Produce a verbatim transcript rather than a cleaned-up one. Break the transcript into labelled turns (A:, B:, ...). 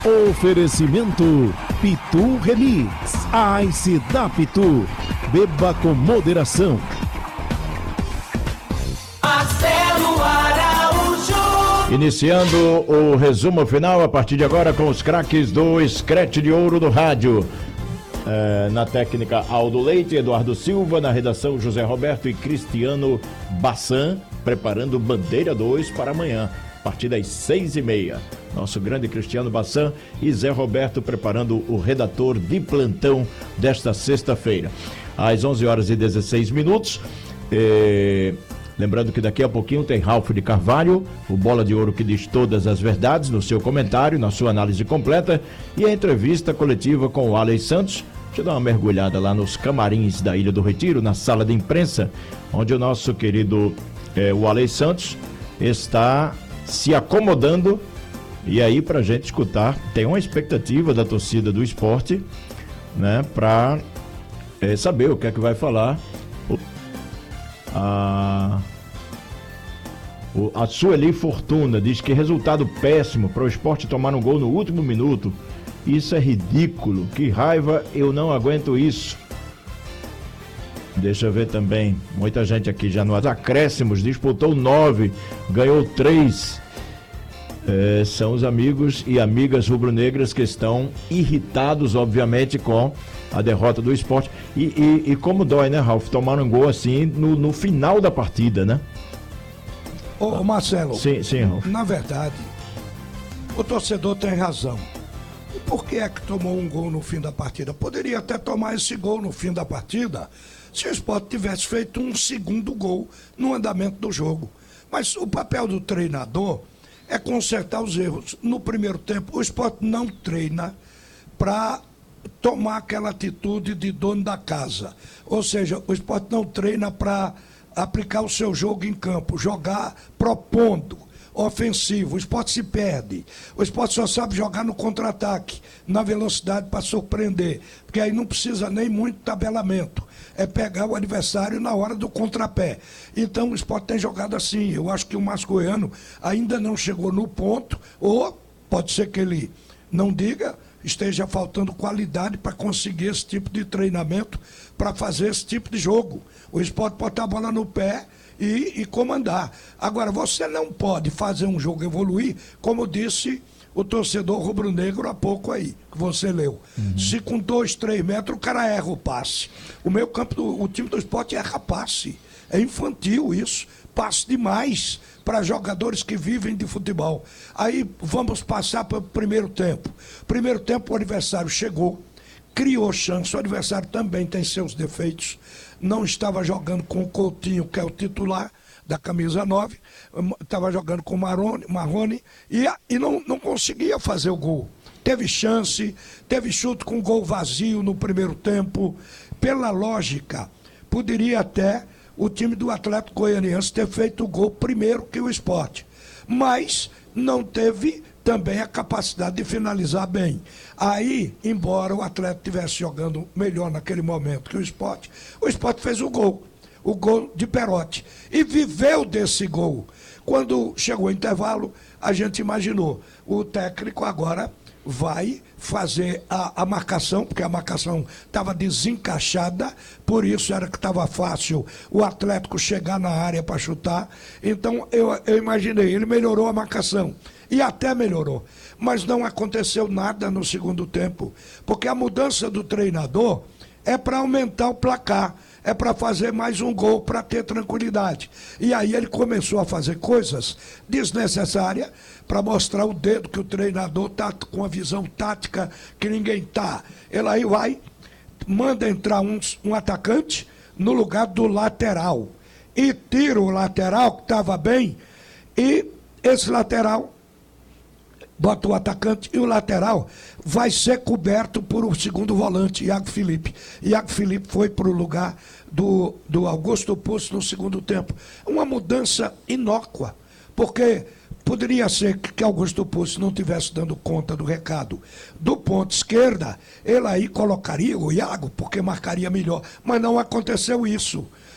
A: Oferecimento Pitu Remix. Ice da Pitu. Beba com moderação.
B: Marcelo Araújo.
C: Iniciando o resumo final a partir de agora com os craques do Scratch de Ouro do Rádio. É, na técnica Aldo Leite, Eduardo Silva, na redação José Roberto e Cristiano Bassan, preparando Bandeira dois para amanhã, a partir das seis e meia. Nosso grande Cristiano Bassan e Zé Roberto preparando o redator de plantão desta sexta-feira. Às onze horas e dezesseis minutos, é... lembrando que daqui a pouquinho tem Ralf de Carvalho, o Bola de Ouro que diz todas as verdades, no seu comentário, na sua análise completa, e a entrevista coletiva com o Alex Santos. Deixa eu dar uma mergulhada lá nos camarins da Ilha do Retiro, na sala de imprensa, onde o nosso querido é, o Alex Santos está se acomodando. E aí, pra gente escutar, tem uma expectativa da torcida do esporte, né, pra é, saber o que é que vai falar a, a Sueli Fortuna. Diz que resultado péssimo para o esporte tomar um gol no último minuto. Isso é ridículo, que raiva, eu não aguento isso. Deixa eu ver também, muita gente aqui já nos acréscimos, disputou nove, ganhou três. É, são os amigos e amigas rubro-negras que estão irritados, obviamente, com a derrota do esporte. E, e, e como dói, né, Ralf? Tomaram um gol assim no, no final da partida, né?
D: Ô, Marcelo,
C: sim, sim, Ralf.
D: Na verdade, o torcedor tem razão. E por que é que tomou um gol no fim da partida? Poderia até tomar esse gol no fim da partida se o Sport tivesse feito um segundo gol no andamento do jogo. Mas o papel do treinador é consertar os erros. No primeiro tempo, o Sport não treina para tomar aquela atitude de dono da casa. Ou seja, o Sport não treina para aplicar o seu jogo em campo, jogar propondo, ofensivo. O Sport se perde. O Sport só sabe jogar no contra-ataque, na velocidade para surpreender, porque aí não precisa nem muito tabelamento. É pegar o adversário na hora do contrapé. Então o Sport tem jogado assim. Eu acho que o Mascoiano ainda não chegou no ponto, ou pode ser que ele não diga, esteja faltando qualidade para conseguir esse tipo de treinamento, para fazer esse tipo de jogo. O Sport botar a bola no pé e, e comandar. Agora, você não pode fazer um jogo evoluir, como disse o torcedor rubro-negro há pouco aí, que você leu. Uhum. Se com dois, três metros o cara erra o passe. O meu campo, do, o time do Sport erra passe. É infantil isso. Passe demais para jogadores que vivem de futebol. Aí vamos passar para o primeiro tempo. Primeiro tempo o adversário chegou, criou chance, o adversário também tem seus defeitos. Não estava jogando com o Coutinho, que é o titular da camisa nove, estava jogando com o Marrone, Marrone e, e não, não conseguia fazer o gol. Teve chance, teve chute com gol vazio no primeiro tempo. Pela lógica, poderia até o time do Atlético Goianiense ter feito o gol primeiro que o Sport, mas não teve também a capacidade de finalizar bem. Aí, embora o Atlético estivesse jogando melhor naquele momento que o Sport, o Sport fez o gol, o gol de Perotti, e viveu desse gol. Quando chegou o intervalo, a gente imaginou, o técnico agora vai fazer a, a marcação, porque a marcação estava desencaixada, por isso era que estava fácil o Atlético chegar na área para chutar. Então eu, eu imaginei, ele melhorou a marcação, e até melhorou, mas não aconteceu nada no segundo tempo, porque a mudança do treinador é para aumentar o placar, é para fazer mais um gol, para ter tranquilidade. E aí ele começou a fazer coisas desnecessárias para mostrar o dedo que o treinador está com a visão tática que ninguém está. Ele aí vai, manda entrar um, um atacante no lugar do lateral. E tira o lateral, que estava bem, e esse lateral bota o atacante e o lateral vai ser coberto por um segundo volante, Iago Felipe. Iago Felipe foi para o lugar do, do Augusto Pucci no segundo tempo. Uma mudança inócua, porque poderia ser que Augusto Pucci não estivesse dando conta do recado do ponto esquerda, ele aí colocaria o Iago, porque marcaria melhor, mas não aconteceu isso.